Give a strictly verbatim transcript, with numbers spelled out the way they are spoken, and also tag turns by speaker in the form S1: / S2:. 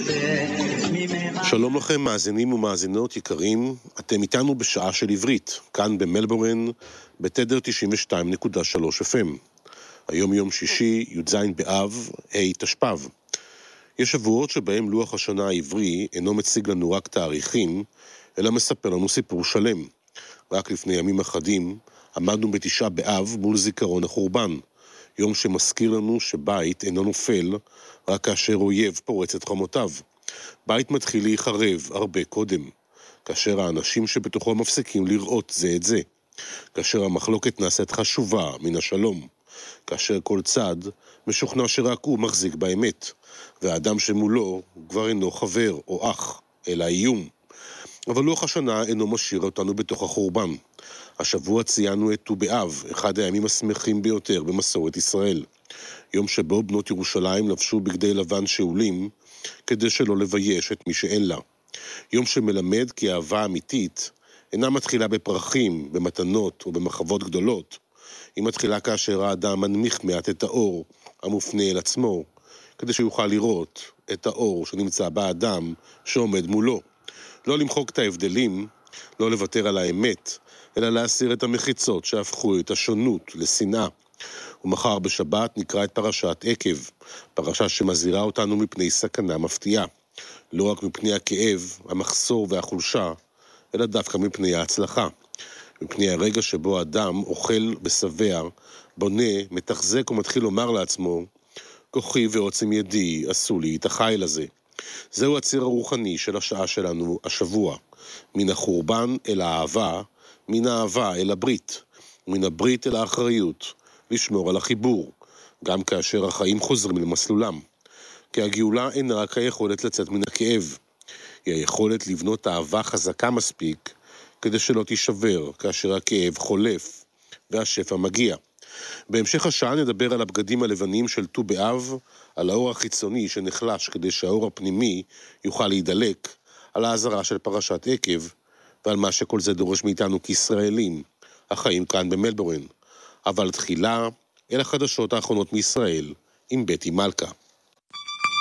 S1: שלום לכם מאזינים ומאזינות יקרים, אתם איתנו בשעה של עברית, כאן במלבורן, בתדר תשעים ושתיים נקודה שלוש אף אם. היום יום שישי, י"ז באב, ה' תשפ"ב. יש שבועות שבהם לוח השנה העברי אינו מציג לנו רק תאריכים, אלא מספר לנו סיפור שלם. רק לפני ימים אחדים עמדנו בתשעה באב מול זיכרון החורבן, יום שמזכיר לנו שבית אינו נופל רק כאשר אויב פורץ את חומותיו. בית מתחיל להיחרב הרבה קודם, כאשר האנשים שבתוכו מפסיקים לראות זה את זה, כאשר המחלוקת נעשית חשובה מן השלום, כאשר כל צד משוכנע שרק הוא מחזיק באמת, והאדם שמולו כבר אינו חבר או אח, אלא איום. אבל לוח השנה אינו משאיר אותנו בתוך החורבן. השבוע ציינו את ט"ו באב, אחד הימים השמחים ביותר במסורת ישראל. יום שבו בנות ירושלים לבשו בגדי לבן שאולים, כדי שלא לבייש את מי שאין לה. יום שמלמד כי אהבה אמיתית אינה מתחילה בפרחים, במתנות או במחוות גדולות. היא מתחילה כאשר האדם מנמיך מעט את האור המופנה אל עצמו, כדי שיוכל לראות את האור שנמצא באדם שעומד מולו. לא למחוק את ההבדלים, לא לוותר על האמת, אלא להסיר את המחיצות שהפכו את השונות לשנאה. ומחר בשבת נקרא את פרשת עקב, פרשה שמזהירה אותנו מפני סכנה מפתיעה. לא רק מפני הכאב, המחסור והחולשה, אלא דווקא מפני ההצלחה. מפני הרגע שבו האדם אוכל בשבע, בונה, מתחזק ומתחיל לומר לעצמו, כוחי ועוצם ידי עשו לי את החיל הזה. זהו הציר הרוחני של השעה שלנו השבוע. מן החורבן אל האהבה, מן האהבה אל הברית, מן הברית אל האחריות, לשמור על החיבור, גם כאשר החיים חוזרים למסלולם. כי הגאולה אינה רק היכולת לצאת מן הכאב, היא היכולת לבנות אהבה חזקה מספיק, כדי שלא תישבר כאשר הכאב חולף והשפע מגיע. בהמשך השעה נדבר על הבגדים הלבנים של ט"ו באב, על האור החיצוני שנחלש כדי שהאור הפנימי יוכל להידלק, על האזהרה של פרשת עקב, ועל מה שכל זה דורש מאיתנו כישראלים, החיים כאן במלבורן. אבל תחילה, אל החדשות האחרונות מישראל, עם בטי מלכה.